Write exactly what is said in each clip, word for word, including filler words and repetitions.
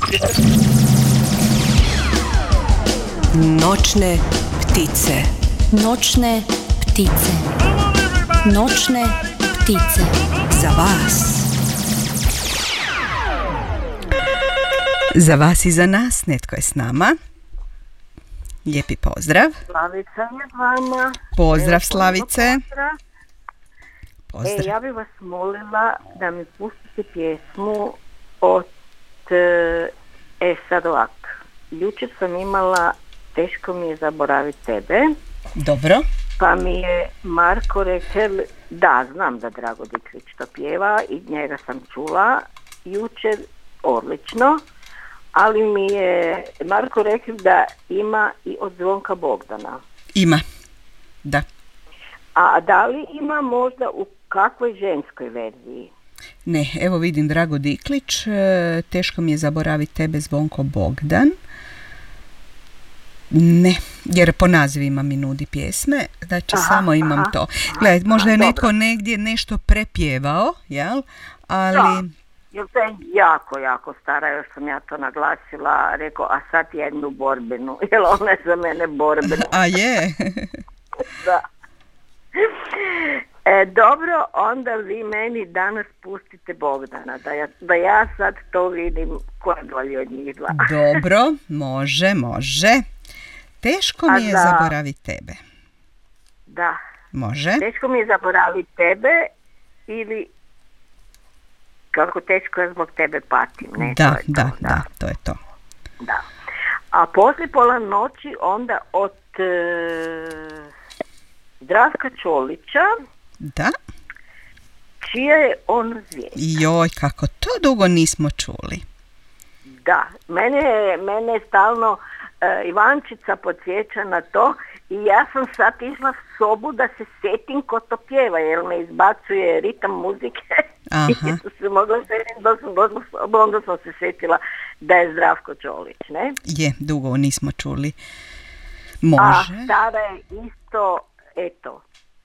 Noćne ptice. Noćne ptice. Noćne ptice. Za vas. Za vas i za nas, netko je s nama. Lijepi pozdrav. Slavica je vama. Pozdrav, Evo, Slavice. Pozdrav. Pozdrav. E, ja bih vas molila da mi pustite pjesmu od E sad ovak. Jučer sam imala Teško mi je zaboraviti tebe. Dobro. Pa mi je Marko rekao, da, znam da Drago Diklić to pjeva i njega sam čula jučer odlično, ali mi je Marko rekao da ima i od Zvonka Bogdana. Ima, da. A da li ima možda u kakvoj ženskoj verziji? Ne, evo vidim Drago Diklić, Teško mi je zaboraviti tebe, Zvonko Bogdan. Ne, jer po nazivima mi nudi pjesme, znači aha, samo imam aha, to. Gledaj, možda je aha, netko dobro. Negdje nešto prepjevao, jel? Ali... Da, jer to je jako, jako stara, još sam ja to naglasila, rekao, a sad jednu borbenu, jer ona je za mene borbenu. A je? Da. E, dobro, onda vi meni danas pustite Bogdana, da ja, da ja sad to vidim ko je bolji od njih dva. Dobro, može, može. Teško mi je da, zaboraviti tebe. Da. Može. Teško mi je zaboraviti tebe ili kako teško je zbog tebe patim. Ne, da, to je da, to, da, da, to je to. Da. A poslije pola noći onda od e, Zdravka Čolića. Da. Čija je on zvijezda? Joj, kako to dugo nismo čuli. Da, mene, mene je stalno uh, Ivančica podsjeća na to i ja sam sad išla u sobu da se sjetim ko to pjeva jer me izbacuje ritam muzike. I sam se mogla sjetiti da sam došla u sobu, onda sam se sjetila da je Zdravko Čolić, ne? Je, dugo nismo čuli. Može. A stara je isto, eto,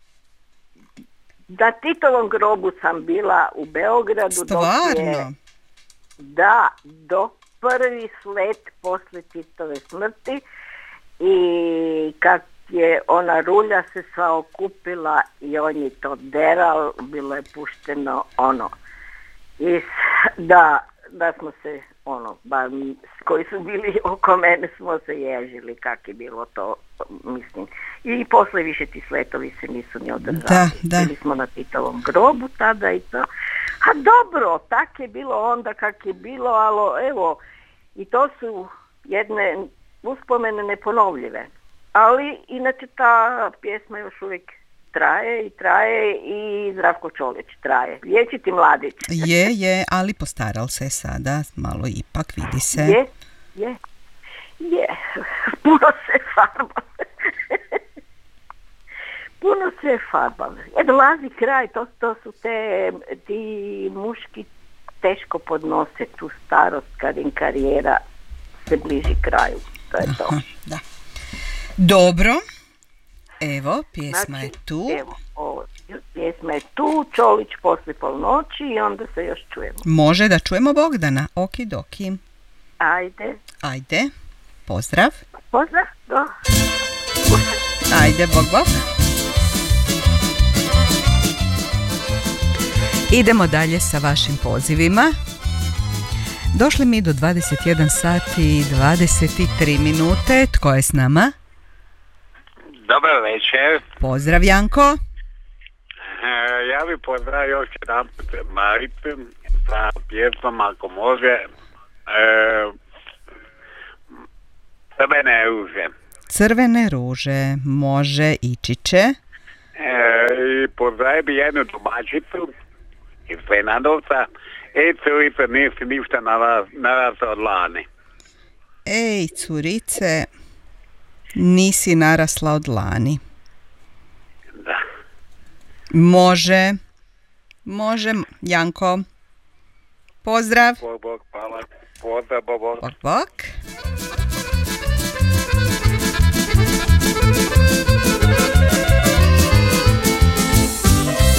na Titovom grobu sam bila u Beogradu. Stvarno? Je, da, do prvi slet poslije Titove smrti i kad je ona rulja se sva okupila i on je to deral, bilo je pušteno ono. I da, da smo se, ono, bar koji su bili oko mene smo se ježili kak je bilo to, mislim. I poslije više ti sletovi se nisu ni održali. Da, da. Bili smo na Titovom grobu tada i to. A dobro, tak je bilo onda kak je bilo, ali evo, i to su jedne uspomene neponovljive. Ali inače ta pjesma još uvijek traje i traje i Zdravko Čolić traje. Liječiti mladić. Je, je, ali postaral se sada, malo ipak vidi se. Je, je, je. Puno se farba. Puno se farba. E, dolazi kraj, to, to su te, ti muški teško podnose tu starost kad im karijera se bliži kraju. To je to. Aha, da. Dobro. Evo, pjesma znači, je tu. Evo, ovo, pjesma je tu, Čolić poslije polnoći i onda se još čujemo. Može da čujemo Bogdana. Okidoki. Ajde. Ajde. Pozdrav. Pozdrav. Do. Ajde, bog, bog. Idemo dalje sa vašim pozivima. Došli mi do dvadeset jedan sati i dvadeset tri minute. Tko je s nama? Dobar večer. Pozdrav, Janko. E, ja bih pozdravio još jedan put Maritu sa pjesmom ako može e, Crvene ruže. Crvene ruže, može, ići će. E, I pozdravio bi jednu domaćicu iz Fenadovca. Ej, curice, nisi ništa narasla od lani. Ej, curice, nisi narasla od lani. Da. Može, može, Janko. Pozdrav. Bog, bog, hvala. Pozdrav, bog, bog. Bog, bog.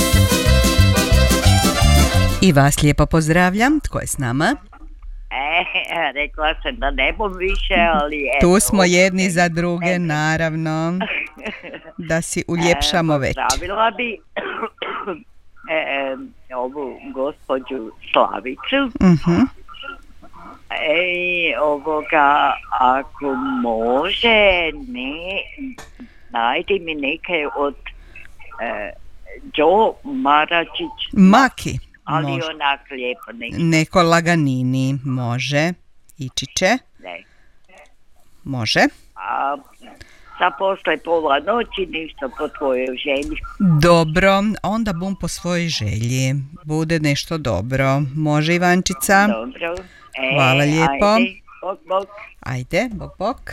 I vas lijepo pozdravljam. Tko je s nama? E, rekla sam da ne bom više, ali eto. Tu smo jedni za druge, naravno, da si uljepšamo već. Pozdravila bi e, ovu gospođu Slavicu. Uh-huh. E, ovoga, ako može, ne, najdi mi neke od e, Joe Maračić. Maki. Ali može. onak lijepo neki. Neko laganini, može. Ići će. Ne. Može. A sa posle pola noći ništa po tvojoj želji. Dobro, onda bum po svojoj želji. Bude nešto dobro. Može, Ivančica? Dobro. E, hvala lijepo. Ajde, bok, bok. Ajde, bok, bok.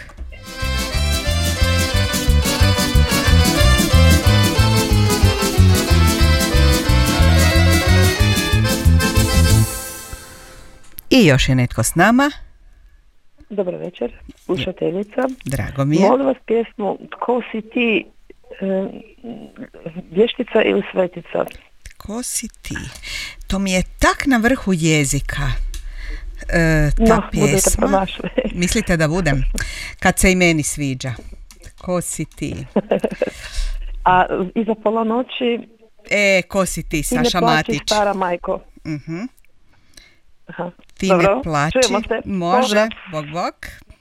I još je netko s nama. Dobar večer, slušateljica. Drago mi je. Molim vas pjesmu Tko si ti, e, vještica ili svetica? Tko si ti? To mi je tak na vrhu jezika. E, ta no, pjesma. Mislite da budem? Kad se i meni sviđa. Tko si ti? A iza pola noći... E, ko si ti, Saša Matić? Ti ne plaći, stara majko. Uh-huh. Aha. Ti Dobro, ne plaći. Može, bok, bok.